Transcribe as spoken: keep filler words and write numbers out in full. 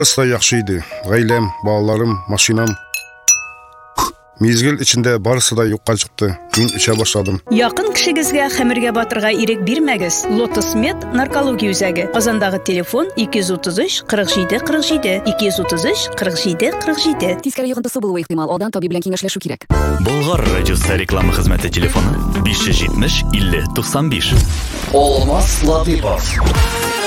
Ысла яхшы иде. Гаилем, балаларым, машинам. Мезгил içinde барысы да юкка чыкты. Мин içe башладым. Якын кишигезгә хәмергә батырга ирек бирмәгез. Lotus Med наркология үзәге. Казандагы телефон ике йөз утыз өч кырык җиде кырык җиде, ике йөз утыз өч кырык җиде кырык җиде. Тискәре йогынтысы булуы ихтимал. Алдан табиб белән киңәшләшү кирәк. Болгар радиосы реклама хезмәте телефоны биш йөз җитмеш илле туксан биш. Алмаз Латыйпов.